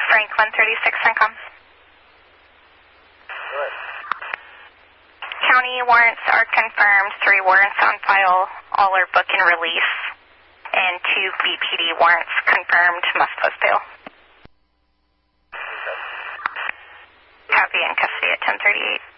Frank 136 Francom. Good. County warrants are confirmed. 3 warrants on file. All are book and release. And 2 BPD warrants confirmed. Must post bail. Okay. Copy in custody at 1038.